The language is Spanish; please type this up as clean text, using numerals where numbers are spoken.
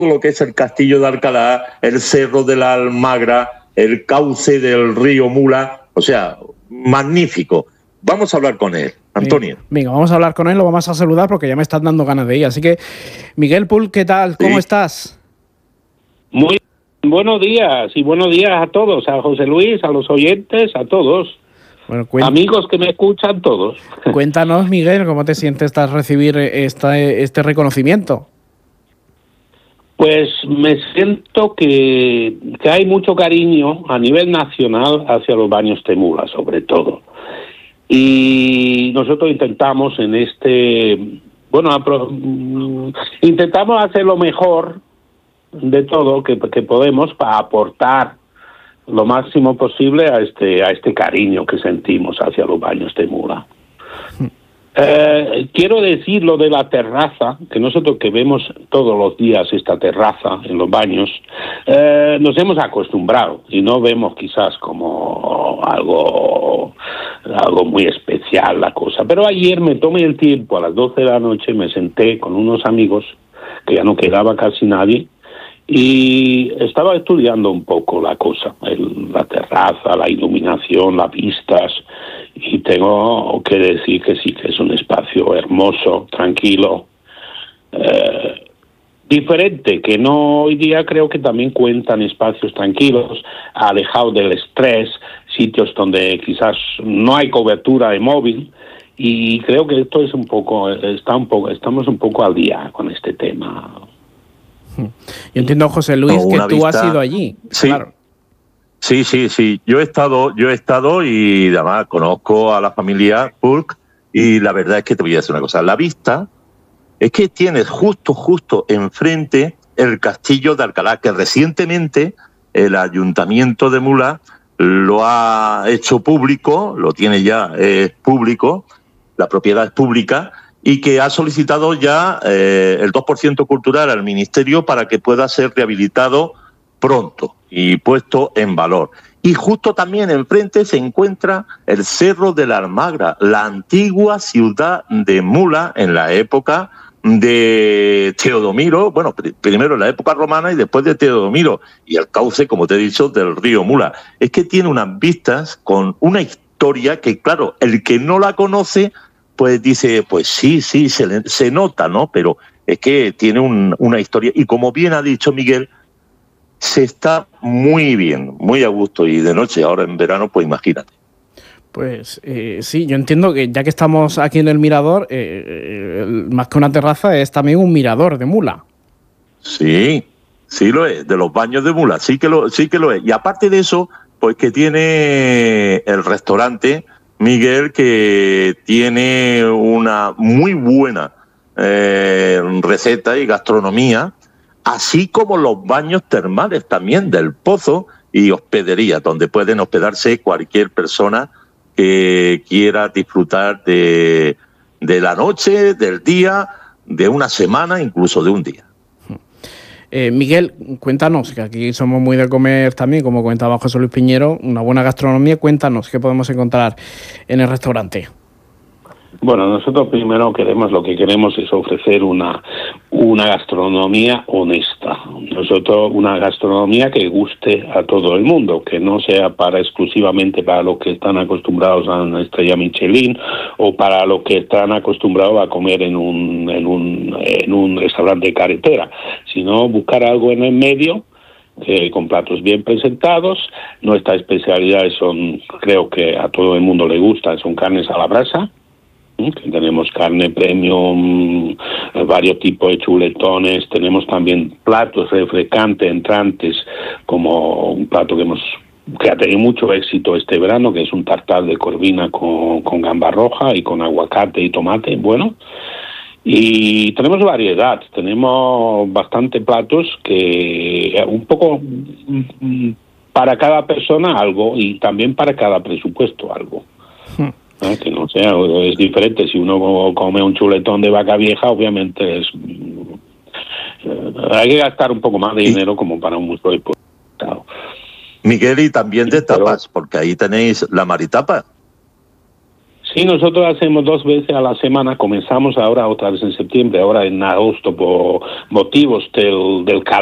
lo que es el Castillo de Alcalá, el Cerro de la Almagra, el cauce del río Mula, o sea, magnífico. Vamos a hablar con él, Antonio. Venga, vamos a hablar con él, lo vamos a saludar porque ya me están dando ganas de ir. Así que, Miguel Pull, ¿qué tal? ¿Cómo estás? Muy buenos días y buenos días a todos, a José Luis, a los oyentes, a todos. Bueno, amigos que me escuchan todos. Cuéntanos, Miguel, ¿cómo te sientes tras recibir este reconocimiento? Pues me siento que hay mucho cariño a nivel nacional hacia los baños de Mula, sobre todo. Y nosotros intentamos intentamos hacer lo mejor de todo que podemos para aportar lo máximo posible a este cariño que sentimos hacia los baños de Mula. Quiero decir lo de la terraza, que nosotros que vemos todos los días esta terraza en los baños, nos hemos acostumbrado y no vemos quizás como algo muy especial la cosa. Pero ayer me tomé el tiempo, a las 12 de la noche me senté con unos amigos, que ya no quedaba casi nadie, y estaba estudiando un poco la cosa, la terraza, la iluminación, las vistas, y tengo que decir que sí, que es un espacio hermoso, tranquilo, diferente, que no hoy día creo que también cuentan espacios tranquilos, alejados del estrés, sitios donde quizás no hay cobertura de móvil, y creo que esto es estamos un poco al día con este tema. Yo entiendo, José Luis, que tú has ido allí. Sí. Claro. Sí. Yo he estado y además conozco a la familia Pulk y la verdad es que te voy a decir una cosa. La vista es que tienes justo enfrente el Castillo de Alcalá, que recientemente el Ayuntamiento de Mula lo ha hecho público, lo tiene ya, es público, la propiedad es pública, y que ha solicitado ya el 2% cultural al Ministerio para que pueda ser rehabilitado pronto y puesto en valor. Y justo también enfrente se encuentra el Cerro de la Almagra, la antigua ciudad de Mula en la época de Teodomiro, bueno, primero en la época romana y después de Teodomiro, y el cauce, como te he dicho, del río Mula. Es que tiene unas vistas con una historia que, claro, el que no la conoce pues dice, pues sí, se nota, ¿no? Pero es que tiene una historia. Y como bien ha dicho Miguel, se está muy bien, muy a gusto. Y de noche, ahora en verano, pues imagínate. Pues sí, yo entiendo que ya que estamos aquí en el mirador, más que una terraza es también un mirador de Mula. Sí lo es, de los baños de Mula, sí que lo es. Y aparte de eso, pues que tiene el restaurante Miguel, que tiene una muy buena receta y gastronomía, así como los baños termales también del Pozo y hospedería, donde pueden hospedarse cualquier persona que quiera disfrutar de la noche, del día, de una semana, incluso de un día. Miguel, cuéntanos, que aquí somos muy de comer también, como comentaba José Luis Piñero, una buena gastronomía. Cuéntanos qué podemos encontrar en el restaurante. Bueno, nosotros primero lo que queremos es ofrecer una gastronomía honesta. Nosotros una gastronomía que guste a todo el mundo, que no sea exclusivamente para los que están acostumbrados a una estrella Michelin o para los que están acostumbrados a comer en un restaurante de carretera, sino buscar algo en el medio, con platos bien presentados. Nuestras especialidades creo que a todo el mundo le gustan, son carnes a la brasa. Tenemos carne premium, varios tipos de chuletones, tenemos también platos refrescantes, entrantes, como un plato que ha tenido mucho éxito este verano, que es un tartar de corvina con gamba roja y con aguacate y tomate, bueno. Y tenemos variedad, tenemos bastantes platos que un poco para cada persona algo y también para cada presupuesto algo. Que no sea, es diferente. Si uno come un chuletón de vaca vieja, obviamente hay que gastar un poco más de dinero como para un muslo de pescado. Miguel, y también de tapas, porque ahí tenéis la maritapa. Sí, nosotros hacemos 2 veces a la semana. Comenzamos ahora otra vez en septiembre, ahora en agosto por motivos del calor.